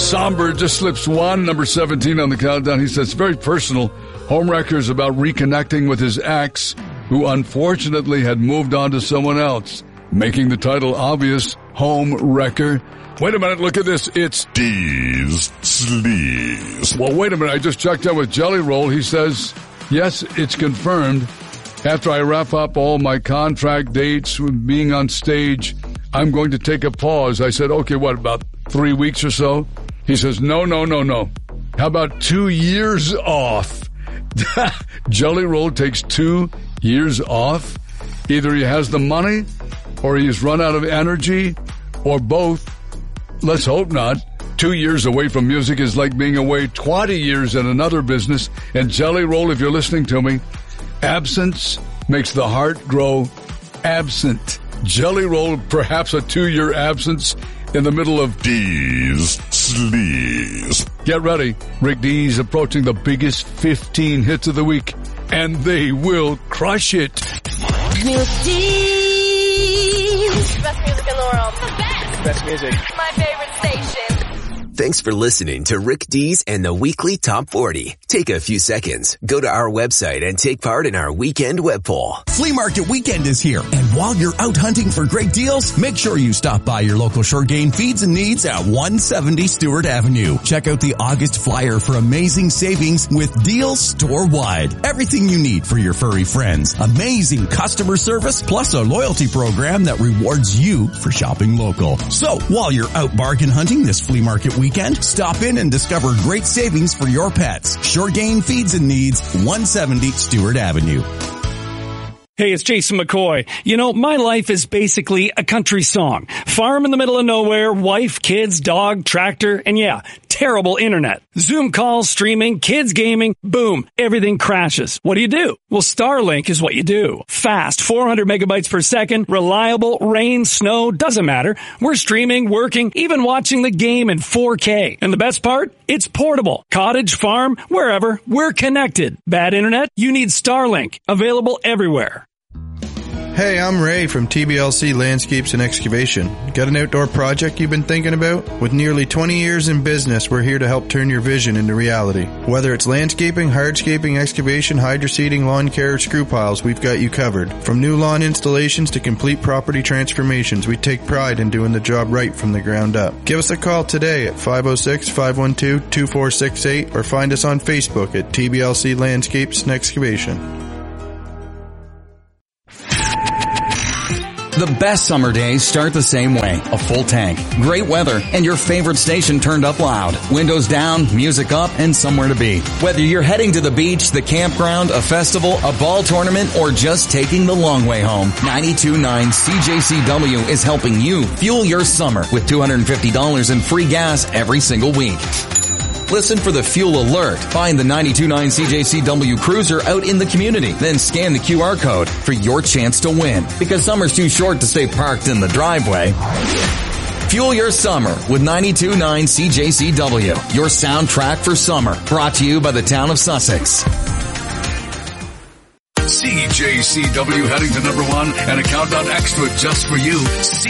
Somber just slips one, number 17 on the countdown. He says, very personal. Homewrecker is about reconnecting with his ex, who unfortunately had moved on to someone else. Making the title obvious, Homewrecker. Wait a minute, look at this. It's D's Sleaze. Well, wait a minute, I just checked out with Jelly Roll. He says, yes, it's confirmed. After I wrap up all my contract dates with being on stage, I'm going to take a pause. I said, okay, what, about 3 weeks or so? He says, no. How about 2 years off? Jelly Roll takes 2 years off. Either he has the money, or he's run out of energy, or both. Let's hope not. 2 years away from music is like being away 20 years in another business. And Jelly Roll, if you're listening to me, absence makes the heart grow absent. Jelly Roll, perhaps a 2-year absence in the middle of D's Sleaze. Get ready. Rick D's approaching the biggest 15 hits of the week, and they will crush it. Rick D's. Best music in the world. The best. Best music. My favorite station. Thanks for listening to Rick D's and the Weekly Top 40. Take a few seconds, go to our website and take part in our weekend web poll. Flea Market Weekend is here, and while you're out hunting for great deals, make sure you stop by your local Short Game Feeds and Needs at 170 Stewart Avenue. Check out the August flyer for amazing savings with deals store-wide. Everything you need for your furry friends. Amazing customer service, plus a loyalty program that rewards you for shopping local. So, while you're out bargain hunting this Flea Market Weekend, stop in and discover great savings for your pets. Short Game Feeds and Needs, 170 Stewart Avenue. Hey, it's Jason McCoy. You know, my life is basically a country song. Farm in the middle of nowhere, wife, kids, dog, tractor, and yeah, terrible internet. Zoom calls, streaming, kids gaming, boom, everything crashes. What do? Well, Starlink is what you do. Fast, 400 megabytes per second, reliable, rain, snow, doesn't matter. We're streaming, working, even watching the game in 4K. And the best part? It's portable. Cottage, farm, wherever, we're connected. Bad internet? You need Starlink. Available everywhere. Hey, I'm Ray from TBLC Landscapes and Excavation. Got an outdoor project you've been thinking about? With nearly 20 years in business, we're here to help turn your vision into reality. Whether it's landscaping, hardscaping, excavation, hydroseeding, lawn care, or screw piles, we've got you covered. From new lawn installations to complete property transformations, we take pride in doing the job right from the ground up. Give us a call today at 506-512-2468 or find us on Facebook at TBLC Landscapes and Excavation. The best summer days start the same way. A full tank, great weather, and your favorite station turned up loud. Windows down, music up, and somewhere to be. Whether you're heading to the beach, the campground, a festival, a ball tournament, or just taking the long way home, 92.9 CJCW is helping you fuel your summer with $250 in free gas every single week. Listen for the fuel alert. Find the 92.9 CJCW Cruiser out in the community. Then scan the QR code for your chance to win. Because summer's too short to stay parked in the driveway. Fuel your summer with 92.9 CJCW. Your soundtrack for summer. Brought to you by the town of Sussex. CJCW heading to number 1 and a countdown extra just for you.